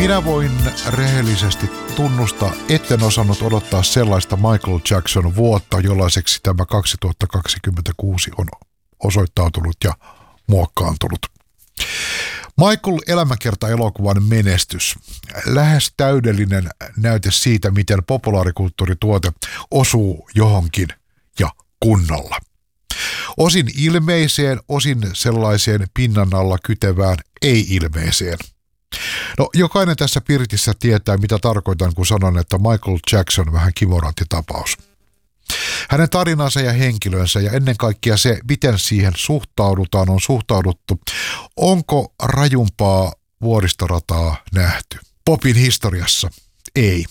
Minä voin rehellisesti tunnustaa, etten osannut odottaa sellaista Michael Jackson vuotta, jollaiseksi tämä 2026 on osoittautunut ja muokkaantunut. Michael elämäkerta-elokuvan menestys. Lähes täydellinen näyte siitä, miten populaarikulttuurituote osuu johonkin ja kunnolla. Osin ilmeiseen, osin sellaiseen pinnan alla kytevään ei-ilmeiseen. No, jokainen tässä pirtissä tietää, mitä tarkoitan, kun sanon, että Michael Jackson vähän kimoranttitapaus. Hänen tarinansa ja henkilönsä ja ennen kaikkea se, miten siihen suhtaudutaan, on suhtauduttu. Onko rajumpaa vuoristorataa nähty? Popin historiassa? Ei.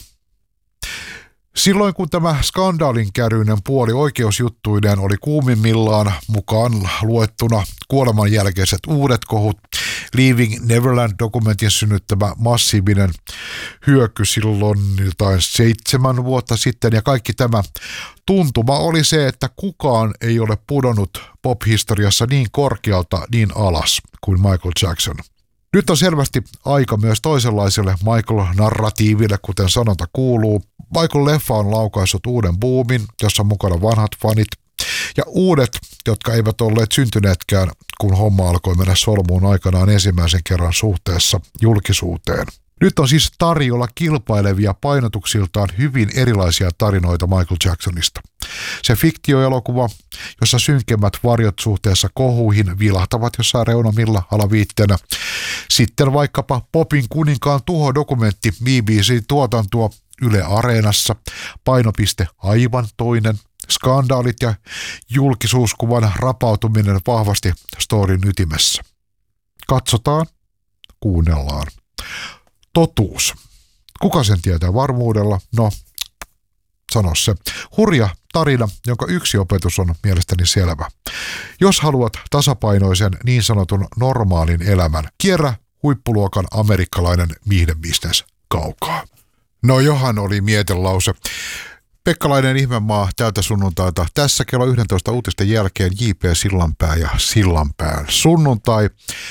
Silloin kun tämä skandaalin käryinen puoli oikeusjuttuineen oli kuumimmillaan, mukaan luettuna kuoleman jälkeiset uudet kohut, Leaving Neverland-dokumentin synnyttämä massiivinen hyöky silloin jotain 7 vuotta sitten, ja kaikki tämä tuntuma oli se, että kukaan ei ole pudonnut pop-historiassa niin korkealta niin alas kuin Michael Jackson. Nyt on selvästi aika myös toisenlaiselle Michael-narratiiville, kuten sanonta kuuluu. Michael-leffa on laukaissut uuden boomin, jossa on mukana vanhat fanit ja uudet, jotka eivät olleet syntyneetkään, kun homma alkoi mennä solmuun aikanaan ensimmäisen kerran suhteessa julkisuuteen. Nyt on siis tarjolla kilpailevia painotuksiltaan hyvin erilaisia tarinoita Michael Jacksonista. Se fiktioelokuva, jossa synkemmät varjot suhteessa kohuihin vilahtavat jossain reunamilla alaviitteenä. Sitten vaikkapa Popin kuninkaan tuho-dokumentti BBC-tuotantoa Yle Areenassa, painopiste aivan toinen, skandaalit ja julkisuuskuvan rapautuminen vahvasti storin ytimessä. Katsotaan, kuunnellaan. Totuus. Kuka sen tietää varmuudella? No, sano se. Hurja tarina, jonka yksi opetus on mielestäni selvä. Jos haluat tasapainoisen niin sanotun normaalin elämän, kierrä huippuluokan amerikkalainen viihdebisnes kaukaa. No johan oli mietelause. Pekkalainen ihmemaa tältä sunnuntailta. Tässä kello 11 uutisten jälkeen J.P. Sillanpää ja Sillanpään sunnuntai.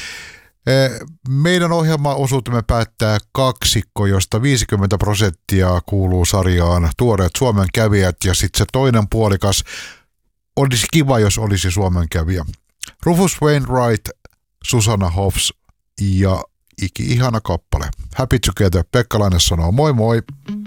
Meidän ohjelmaosuutemme päättää kaksikko, josta 50% kuuluu sarjaan tuoreet Suomen kävijät ja sitten se toinen puolikas olisi kiva, jos olisi Suomen kävijä. Rufus Wainwright, Susanna Hoffs ja ihana kappale. Happy Together. Pekkalainen sanoo moi moi.